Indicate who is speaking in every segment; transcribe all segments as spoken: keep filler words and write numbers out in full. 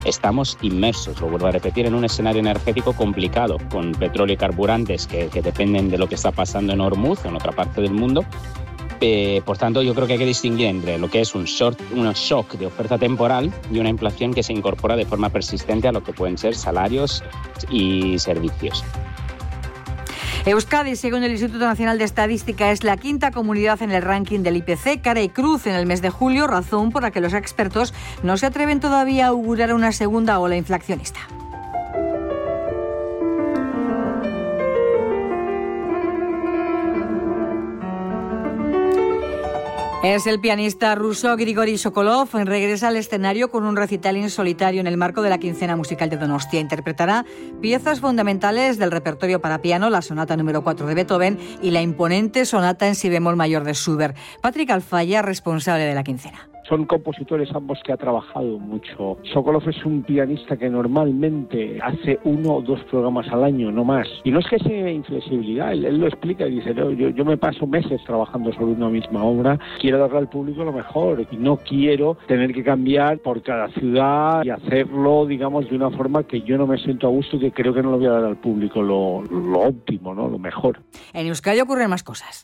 Speaker 1: estamos inmersos, lo vuelvo a repetir, en un escenario energético complicado, con petróleo y carburantes que, que dependen de lo que está pasando en Hormuz, en otra parte del mundo. Eh, por tanto, yo creo que hay que distinguir entre lo que es un, short, un shock de oferta temporal y una inflación que se incorpora de forma persistente a lo que pueden ser salarios y servicios.
Speaker 2: Euskadi, según el Instituto Nacional de Estadística, es la quinta comunidad en el ranking del I P C, cara y cruz en el mes de julio, razón por la que los expertos no se atreven todavía a augurar una segunda ola inflacionista. Es el pianista ruso Grigori Sokolov. Regresa al escenario con un recital en solitario en el marco de la quincena musical de Donostia. Interpretará piezas fundamentales del repertorio para piano, la sonata número cuatro de Beethoven y la imponente sonata en si bemol mayor de Schubert. Patrick Alfaya, responsable de la quincena.
Speaker 3: Son compositores ambos que ha trabajado mucho. Sokolov es un pianista que normalmente hace uno o dos programas al año, no más. Y no es que sea inflexibilidad, él, él lo explica y dice, no, yo, yo me paso meses trabajando sobre una misma obra, quiero darle al público lo mejor y no quiero tener que cambiar por cada ciudad y hacerlo, digamos, de una forma que yo no me siento a gusto y que creo que no lo voy a dar al público lo, lo óptimo, ¿no? Lo mejor.
Speaker 2: En Euskadi ocurren más cosas.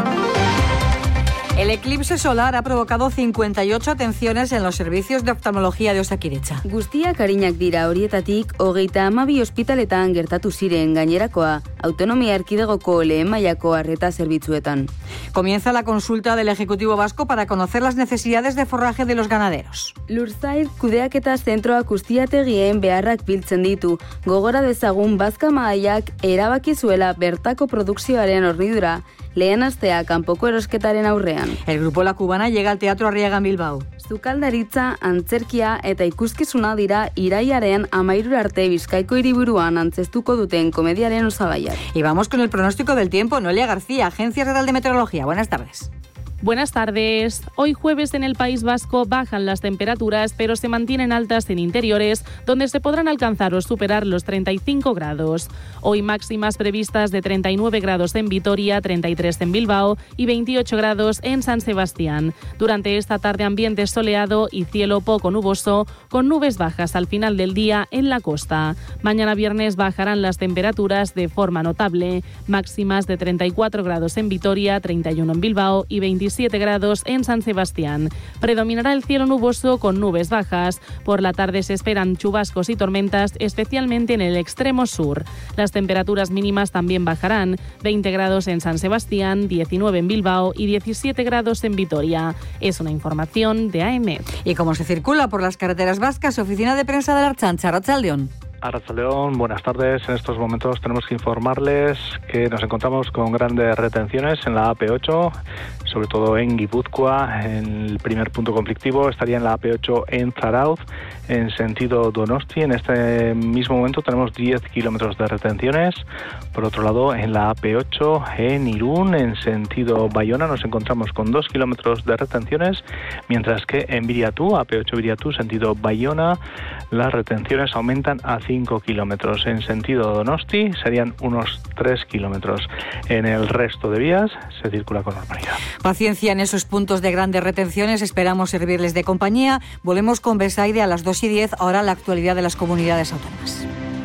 Speaker 2: El eclipse solar ha provocado cincuenta y ocho atenciones en los servicios de oftalmología de Osakidetza.
Speaker 4: Guztiak arinak dira, horietatik hogeita hamabi ospitaletan gertatu ziren, gainerakoa autonomia erkidegoko lehen mailako arreta zerbitzuetan.
Speaker 2: Comienza la consulta del Ejecutivo Vasco para conocer las necesidades de forraje de los ganaderos.
Speaker 4: Lurzail kudeaketa zentroak ustiategien beharrak biltzen ditu. Gogora dezagun Bazka Mahaiak erabaki zuela bertako produkzioaren hornidura lehen astea kanpoko erosketaren aurrean.
Speaker 2: El grupo La Cubana llega al Teatro Arriaga en Bilbao.
Speaker 4: Sukaldaritza, antzerkia eta ikuskizuna dira iraiaren amairura arte Bizkaiko hiriburuan antzestuko duten komediaren osagaiak.
Speaker 2: Y vamos con el pronóstico del tiempo. Noelia García, Agencia Estatal de Meteorología. Buenas tardes.
Speaker 5: Buenas tardes. Hoy jueves en el País Vasco bajan las temperaturas, pero se mantienen altas en interiores, donde se podrán alcanzar o superar los treinta y cinco grados. Hoy máximas previstas de treinta y nueve grados en Vitoria, treinta y tres en Bilbao y veintiocho grados en San Sebastián. Durante esta tarde ambiente soleado y cielo poco nuboso, con nubes bajas al final del día en la costa. Mañana viernes bajarán las temperaturas de forma notable, máximas de treinta y cuatro grados en Vitoria, treinta y uno en Bilbao y veintisiete grados en San Sebastián. Predominará el cielo nuboso con nubes bajas. Por la tarde se esperan chubascos y tormentas, especialmente en el extremo sur. Las temperaturas mínimas también bajarán, veinte grados en San Sebastián, diecinueve en Bilbao y diecisiete grados en Vitoria. Es una información de A E M E.
Speaker 2: ¿Y cómo se circula por las carreteras vascas? Oficina de prensa de la Ertzaintza, Arratsaldeon.
Speaker 6: Arratsaldeon, buenas tardes. En estos momentos tenemos que informarles que nos encontramos con grandes retenciones en la A P ocho, sobre todo en Guipúzcoa. El primer punto conflictivo estaría en la A P ocho en Zarautz, en sentido Donosti. En este mismo momento tenemos diez kilómetros de retenciones. Por otro lado, en la A P ocho en Irún, en sentido Bayona, nos encontramos con dos kilómetros de retenciones, mientras que en Biriatú, A P ocho Biriatú, sentido Bayona, las retenciones aumentan a cinco kilómetros. En sentido Donosti serían unos tres kilómetros. En el resto de vías se circula con normalidad.
Speaker 2: Paciencia en esos puntos de grandes retenciones. Esperamos servirles de compañía. Volvemos con Besaide a las dos y diez. Ahora la actualidad de las comunidades autónomas.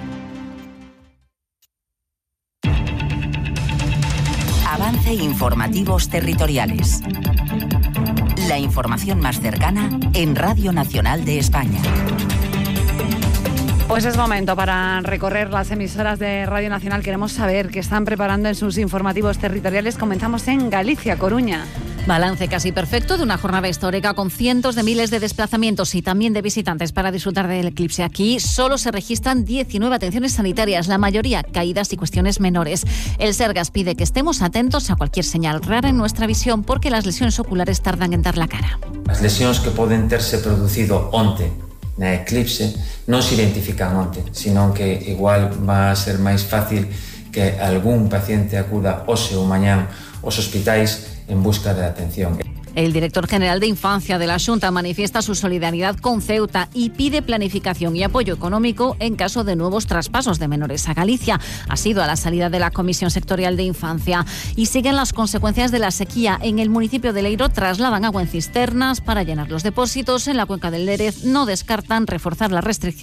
Speaker 7: Avance informativos territoriales. La información más cercana en Radio Nacional de España.
Speaker 8: Pues es momento para recorrer las emisoras de Radio Nacional. Queremos saber qué están preparando en sus informativos territoriales. Comenzamos en Galicia, Coruña.
Speaker 9: Balance casi perfecto de una jornada histórica con cientos de miles de desplazamientos y también de visitantes para disfrutar del eclipse. Aquí solo se registran diecinueve atenciones sanitarias, la mayoría caídas y cuestiones menores. El Sergas pide que estemos atentos a cualquier señal rara en nuestra visión porque las lesiones oculares tardan en dar la cara.
Speaker 10: As lesións que poden terse producido onte na eclipse non se identifican onte, sino que igual va a ser máis fácil que algún paciente acuda hoxe ou mañán aos hospitais en busca de atención.
Speaker 9: El director general de Infancia de la Xunta manifiesta su solidaridad con Ceuta y pide planificación y apoyo económico en caso de nuevos traspasos de menores a Galicia. Ha sido a la salida de la Comisión Sectorial de Infancia. Y siguen las consecuencias de la sequía. En el municipio de Leiro trasladan agua en cisternas para llenar los depósitos. En la cuenca del Lérez no descartan reforzar las restricciones